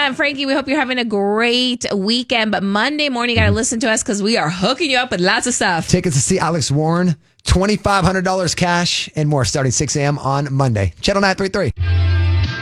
and Frankie, we hope you're having a great weekend. But Monday morning, you got to listen to us because we are hooking you up with lots of stuff. Tickets to see Alex Warren, $2,500 cash, and more starting 6 a.m. on Monday. Channel 933.